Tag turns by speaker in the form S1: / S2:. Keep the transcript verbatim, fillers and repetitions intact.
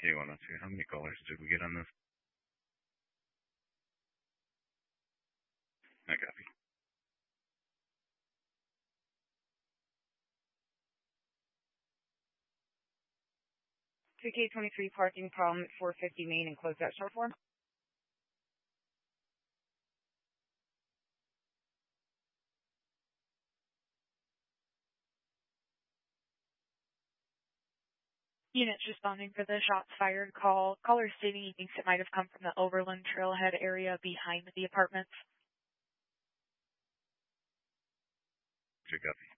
S1: K one oh two, how many callers did we get on this? I copy.
S2: two K twenty-three parking problem at four fifty Main and close that short form. Units responding for the shots fired call. Caller stating he thinks it might have come from the Overland Trailhead area behind the apartments.
S1: I copy.